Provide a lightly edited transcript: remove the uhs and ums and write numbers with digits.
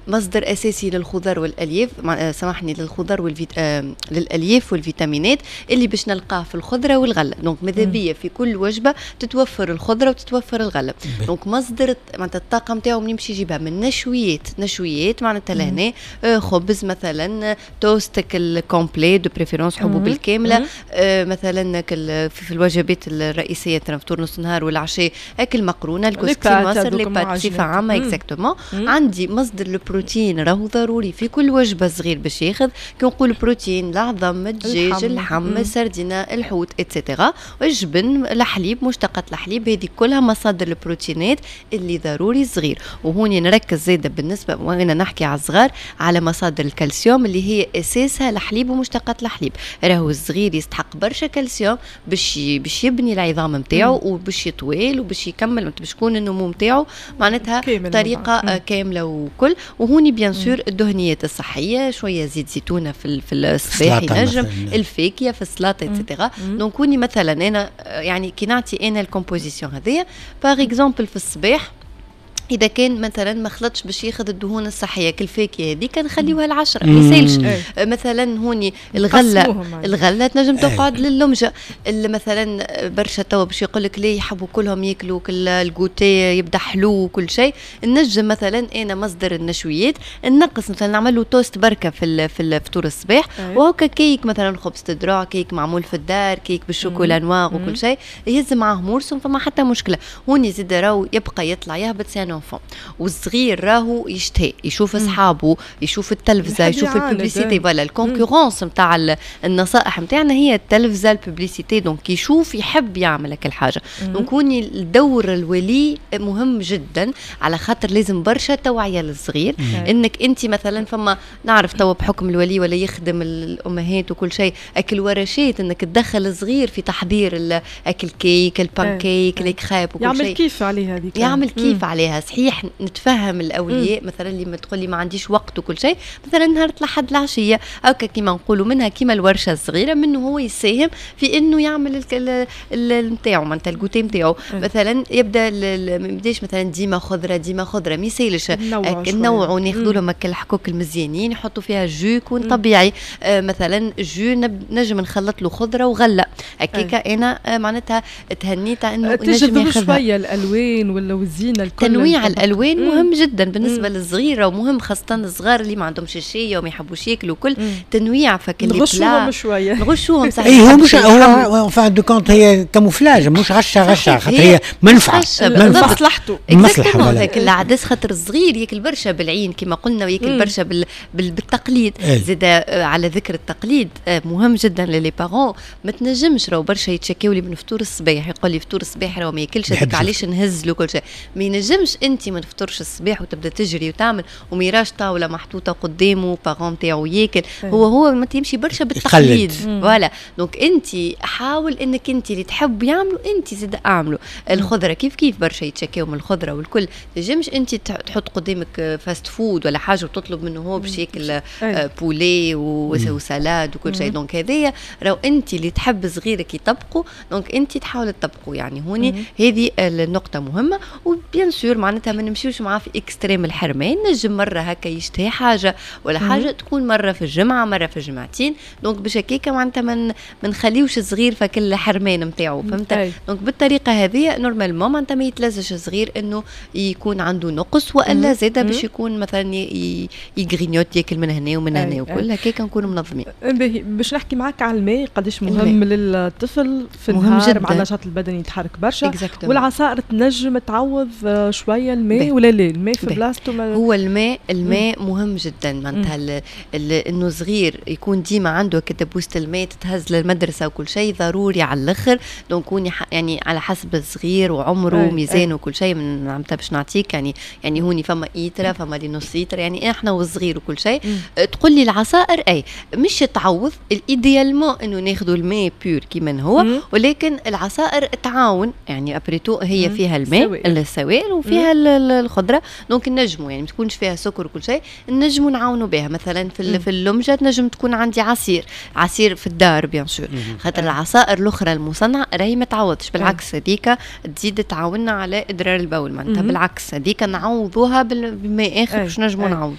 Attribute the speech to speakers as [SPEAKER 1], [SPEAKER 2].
[SPEAKER 1] مصدر اساسي للخضر والالياف، سامحني، للالياف والفيتامينات اللي باش نلقاه في الخضره والغله. دونك ماذا بيا في كل وجبه تتوفر الخضره وتتوفر الغله. دونك مصدر معناتها الطاقه نتاعو منين باش يجيبها؟ من نشويات معناتها لهنا خبز مثلا، توستك الكومبلي دو بريفيرونس حبوب الكامله، مثلا في الوجبات الرئيسيه ترى فطور نص نهار والعشاء اكل مقرونه، الكسكسي مصر، لي بات بصفه عامه اكزاكتومون. عندي مصدر البروتين راهو ضروري في كل وجبه صغير باش ياخذ، كي نقول بروتين العظم، الدجاج، اللحم، السردينه، الحوت اتسيتيرا، الجبن، الحليب، مشتقات الحليب، هذه كلها مصادر البروتينات اللي ضروري صغير. وهوني نركز زاده بالنسبه وانا نحكي على الصغار على مصادر الكالسيوم اللي هي اساسها الحليب ومشتقات الحليب. راهو الصغير يستحق برشا كالسيوم باش يبني العظام نتاعو وباش يطول وباش يكمل، باش يكون النمو نتاعو معناتها بطريقه كامله وكل. وهوني بيان سور الدهنيات الصحيه، شويه زيت زيتونه في الصباح ينجم، الفاكهه في السلطه اتسيتيرا. دونك كوني مثلا انا يعني كي نعطي انا الكومبوزيسيون هذيا باغ اكزومبل في الصباح، إذا كان مثلا ما خلطش باش ياخذ الدهون الصحية كالفاكهة هذيك نخليوها العشرة ما يسالش. مثلا هوني الغلة تنجم تقعد لللمجة. مثلا برشا توا باش يقول لك ليه يحبوا كلهم ياكلوا كل الجوتي يبدا حلو وكل شيء، نجم مثلا أنا مصدر النشويات نقص، مثلا نعمل له توست بركة في الفطور الصباح، وهكا كيك مثلا خبز تدرع، كيك معمول في الدار، كيك بالشوكولا نوار وكل شيء يهز معاه مرسوم، فما حتى مشكلة. هوني زيد راهو يبقى يطلع يهبط سانو، والصغير راهو يشتهي يشوف اصحابه، يشوف التلفزه، يشوف الببليسيتي، فوالا الكونكورونس نتاع النصائح نتاعنا هي التلفزه الببليسيتي. دونك يشوف يحب يعمل هكا الحاجه. دونك هوني الدور الولي مهم جدا، على خاطر لازم برشا توعيه للصغير. انك انت مثلا فما نعرف توا بحكم الولي ولا يخدم الامهات وكل شيء اكل ورشات، انك تدخل الصغير في تحضير اكل كيك، البانكيك، الكريب وكل شيء،
[SPEAKER 2] يعمل كيف عليها هذيك،
[SPEAKER 1] يعمل كيف عليها. صحيح نتفهم الاولياء مثلا اللي ما تقولي ما عنديش وقت وكل شيء، مثلا نهار لحد العشيه هكا كيما نقولوا منها كيما الورشه الصغيره منه هو يساهم في انه يعمل نتاعو معناتها الجوتي نتاعو. مثلا يبدا ما يبداش مثلا ديما خضره ما يسالش النوع، وناخذوا لهم الحكوك المزيانين يحطوا فيها جو يكون طبيعي. مثلا جو نجم نخلط له خضره وغله هكاك. انا معناتها تهنيت انه
[SPEAKER 2] نجم ياخذ شويه الالوان ولا الزينه الكل.
[SPEAKER 1] تنويع الالوان مهم جدا بالنسبه للصغيره، ومهم خاصه الصغار اللي ما عندهمش الشيء وما يحبوش ياكلوا كل تنويع. فكل
[SPEAKER 2] نغشوهم شويه،
[SPEAKER 1] نغشوهم صحيح.
[SPEAKER 3] اي هو مش هو فان دو كونت هي كاموفلاج، مش غشه خاطر هي منفعه
[SPEAKER 2] مصلحته
[SPEAKER 3] المصلحه.
[SPEAKER 1] لكن العدس خاطر الصغير ياكل برشا بالعين كما قلنا، وياكل برشا بالتقليد. زاد على ذكر التقليد مهم جدا للي بارون. ما تنجمش راهو برشا يتشكاو لي من فطور الصباح، يقول لي فطور الصباح راهو ما ياكلش، هذيك علاش نهز له كل شيء. ما ينجمش انت ما تفطرش الصباح وتبدا تجري وتعمل وميراج طاوله محطوطه قدامه بارون تاعو ياكل، هو ما تمشي برشا بالتقليد. فوالا دونك انت حاول انك انت اللي تحب يعملوا انت زيد اعملوا. الخضره كيف برشا يتشكاو من الخضره والكل، تنجمش انت تحط قدامك فاست فود ولا حاجه وتطلب منه هو باش ياكل بولي وسلاد وكل شيء. دونك هذايا راهو انت اللي تحب صغيرك يطبقوا، دونك انت تحاول تطبقوا. يعني هوني هذه النقطه مهمه. وبيان سور معناتها ما نمشيوش معاه في اكستريم الحرمان، نجم مره هكا يشتهي حاجه ولا حاجه تكون مره في الجمعه مره في الجمعتين. دونك باش هكاكا معناتها ما نخليوش الصغير فكل حرمان نتاعو، فهمت؟ دونك بالطريقه هذه نورمالمون معناتها ما يتلزش الصغير انه يكون عنده نقص، والا زاده باش يكون مثلا يغرينيوت ياكل من هنا ومن هنا وكل هكاكا نكونوا منظمين.
[SPEAKER 2] باش نحكي معك على الماء قداش مهم للطفل في النهار مع النشاط البدني يتحرك برشا. والعصائر تنجم تعوض شويه الماء ولا لا؟ الماء في بلاصته
[SPEAKER 1] هو الماء مهم جدا معناتها انه صغير يكون ديما عنده كده بوست الماء تتهز للمدرسه وكل شيء ضروري على الاخر. دونك يعني على حسب الصغير وعمره وميزانه وكل شيء من معناتها باش نعطيك يعني هوني فما ايترا فما لي نص ايترا، يعني احنا والصغير وكل شيء. تقول لي العصائر مش تعوض، الايديالمون انه ناخذوا الماء بيور كيما هو، ولكن العصائر تعاون يعني ابريتو هي فيها الماء السوائل وفيها الخضره. دونك نجموا يعني ما تكونش فيها سكر وكل شيء، نجموا نعاونوا بها. مثلا في اللمجه نجم تكون عندي عصير في الدار بيان سور، خاطر العصائر الاخرى المصنعه راهي ما تعوضش، بالعكس هذيك تزيد تعاوننا على ادرار البول معناتها. بالعكس هذيك نعوضوها بماء اخر باش نجموا نعوض.